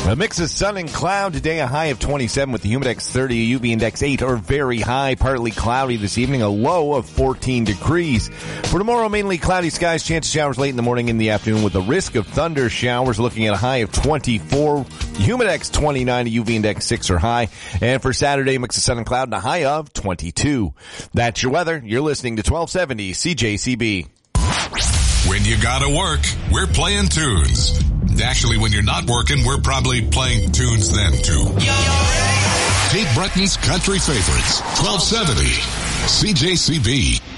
A mix of sun and cloud today, a high of 27 with the Humidex 30, a UV index 8 or very high, partly cloudy this evening, a low of 14 degrees. For tomorrow, mainly cloudy skies, chance of showers late in the morning and the afternoon with the risk of thunder showers, looking at a high of 24, Humidex 29, a UV index 6 or high. And for Saturday, mix of sun and cloud and a high of 22. That's your weather. You're listening to 1270 CJCB. When you gotta work, we're playing tunes. Actually, when you're not working, we're probably playing tunes then, too. Kate Breton's Country Favorites, 1270 CJCB.